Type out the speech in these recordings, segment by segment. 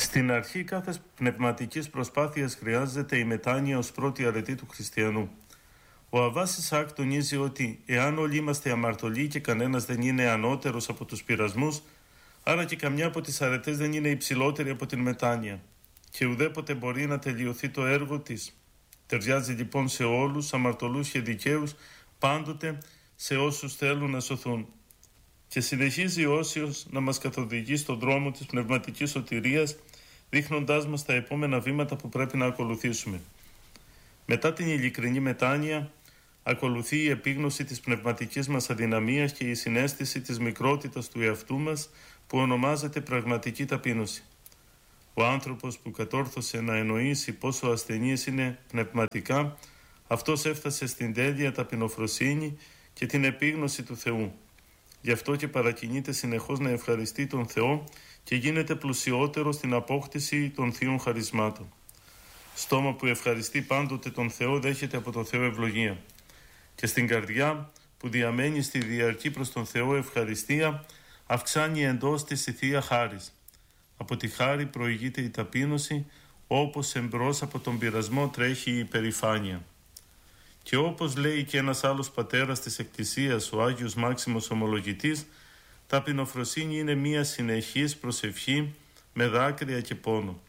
Στην αρχή κάθε πνευματικής προσπάθειας χρειάζεται η μετάνοια ως πρώτη αρετή του χριστιανού. Ο Αββάς Ισαάκ τονίζει ότι εάν όλοι είμαστε αμαρτωλοί και κανένας δεν είναι ανώτερος από τους πειρασμούς, άρα και καμιά από τις αρετές δεν είναι υψηλότερη από την μετάνοια και ουδέποτε μπορεί να τελειωθεί το έργο της. Ταιριάζει λοιπόν σε όλους, αμαρτωλούς και δικαίους, πάντοτε σε όσους θέλουν να σωθούν. Και συνεχίζει ο Όσιος να μας καθοδηγεί στον δρόμο της πνευματικής σωτηρίας, δείχνοντάς μας τα επόμενα βήματα που πρέπει να ακολουθήσουμε. Μετά την ειλικρινή μετάνοια, ακολουθεί η επίγνωση της πνευματικής μας αδυναμίας και η συναίσθηση της μικρότητας του εαυτού μας, που ονομάζεται πραγματική ταπείνωση. Ο άνθρωπος που κατόρθωσε να εννοήσει πόσο ασθενείς είναι πνευματικά, αυτός έφτασε στην τέλεια ταπεινοφροσύνη και την επίγνωση του Θεού. Γι' αυτό και παρακινείται συνεχώς να ευχαριστεί τον Θεό και γίνεται πλουσιότερο στην απόκτηση των θείων χαρισμάτων. Στόμα που ευχαριστεί πάντοτε τον Θεό δέχεται από τον Θεό ευλογία. Και στην καρδιά που διαμένει στη διαρκή προς τον Θεό ευχαριστία, αυξάνει εντός της η Θεία Χάρις. Από τη χάρη προηγείται η ταπείνωση, όπως εμπρός από τον πειρασμό τρέχει η υπερηφάνεια. Και όπως λέει και ένας άλλος πατέρας της Εκκλησίας, ο Άγιος Μάξιμος Ομολογητής, ταπεινοφροσύνη είναι μία συνεχής προσευχή με δάκρυα και πόνο.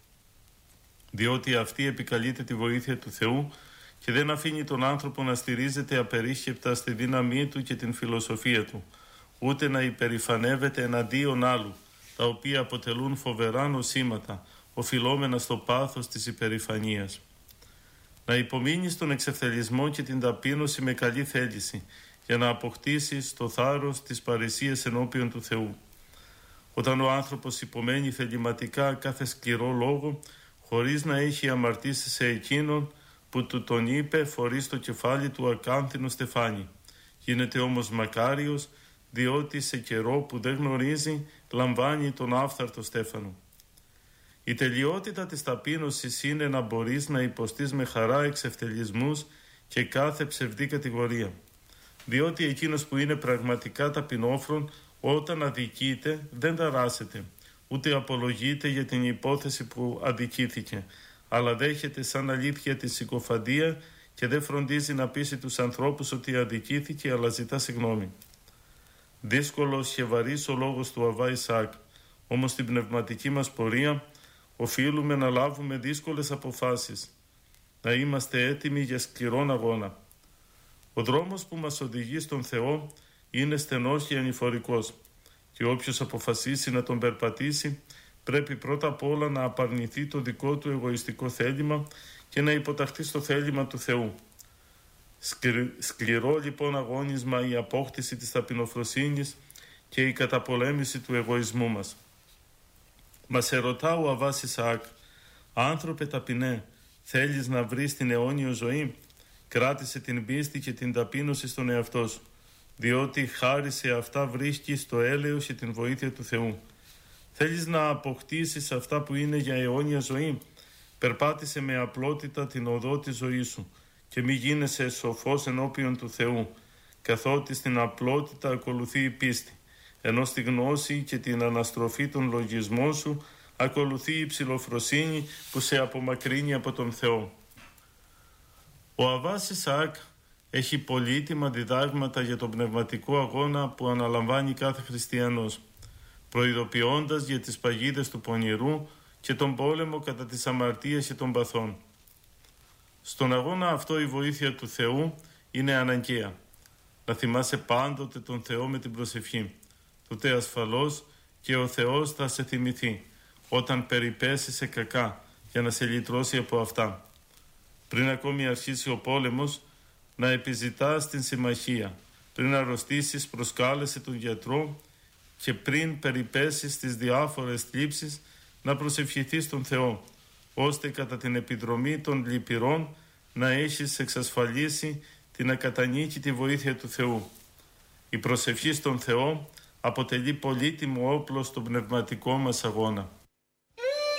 Διότι αυτή επικαλείται τη βοήθεια του Θεού και δεν αφήνει τον άνθρωπο να στηρίζεται απερίσκεπτα στη δύναμή του και την φιλοσοφία του, ούτε να υπερηφανεύεται εναντίον άλλου, τα οποία αποτελούν φοβερά νοσήματα, οφειλόμενα στο πάθος της υπερηφανίας. Να υπομείνει στον εξευθελισμό και την ταπείνωση με καλή θέληση, για να αποκτήσει το θάρρος της παρησίας ενώπιον του Θεού. Όταν ο άνθρωπος υπομένει θεληματικά κάθε σκληρό λόγο, χωρίς να έχει αμαρτήσει σε εκείνον που του τον είπε φορεί στο κεφάλι του ακάνθινο στεφάνι. Γίνεται όμως μακάριος, διότι σε καιρό που δεν γνωρίζει λαμβάνει τον άφθαρτο στέφανο. Η τελειότητα της ταπείνωσης είναι να μπορείς να υποστείς με χαρά εξευτελισμούς και κάθε ψευδή κατηγορία. Διότι εκείνος που είναι πραγματικά ταπεινόφρον, όταν αδικείται δεν ταράσσεται, ούτε απολογείται για την υπόθεση που αδικήθηκε, αλλά δέχεται σαν αλήθεια τη συκοφαντία και δεν φροντίζει να πείσει τους ανθρώπους ότι αδικήθηκε, αλλά ζητά συγγνώμη. Δύσκολος και βαρύς ο λόγος του Αββά Ισαάκ, όμως στην πνευματική μας πορεία οφείλουμε να λάβουμε δύσκολες αποφάσεις, να είμαστε έτοιμοι για σκληρόν αγώνα. Ο δρόμος που μας οδηγεί στον Θεό είναι στενός και ανηφορικός και όποιος αποφασίσει να τον περπατήσει πρέπει πρώτα απ' όλα να απαρνηθεί το δικό του εγωιστικό θέλημα και να υποταχθεί στο θέλημα του Θεού. Σκληρό λοιπόν αγώνισμα η απόκτηση της ταπεινοφροσύνης και η καταπολέμηση του εγωισμού μας. Μας ερωτά ο Αββάς Ισαάκ: «Άνθρωπε ταπεινέ, θέλεις να βρεις την αιώνιο ζωή? Κράτησε την πίστη και την ταπείνωση στον εαυτό σου, διότι χάρη σε αυτά βρίσκεις το έλεος και την βοήθεια του Θεού. Θέλεις να αποκτήσεις αυτά που είναι για αιώνια ζωή? Περπάτησε με απλότητα την οδό της ζωής σου και μη γίνεσαι σοφός ενώπιον του Θεού, καθότι στην απλότητα ακολουθεί η πίστη, ενώ στη γνώση και την αναστροφή των λογισμών σου ακολουθεί η ψηλοφροσύνη που σε απομακρύνει από τον Θεό». Ο Αββάς Ισαάκ έχει πολύτιμα διδάγματα για τον πνευματικό αγώνα που αναλαμβάνει κάθε χριστιανός, προειδοποιώντας για τις παγίδες του πονηρού και τον πόλεμο κατά της αμαρτίας και των παθών. Στον αγώνα αυτό η βοήθεια του Θεού είναι αναγκαία. Να θυμάσαι πάντοτε τον Θεό με την προσευχή. Τότε ασφαλώς και ο Θεός θα σε θυμηθεί όταν περιπέσεις σε κακά, για να σε λυτρώσει από αυτά. Πριν ακόμη αρχίσει ο πόλεμος, να επιζητάς την συμμαχία. Πριν αρρωστήσεις, προσκάλεσε τον γιατρό και πριν περιπέσεις τις διάφορες θλίψεις, να προσευχηθείς τον Θεό, ώστε κατά την επιδρομή των λυπηρών να έχεις εξασφαλίσει την ακατανίκητη βοήθεια του Θεού. Η προσευχή στον Θεό αποτελεί πολύτιμο όπλο στον πνευματικό μας αγώνα.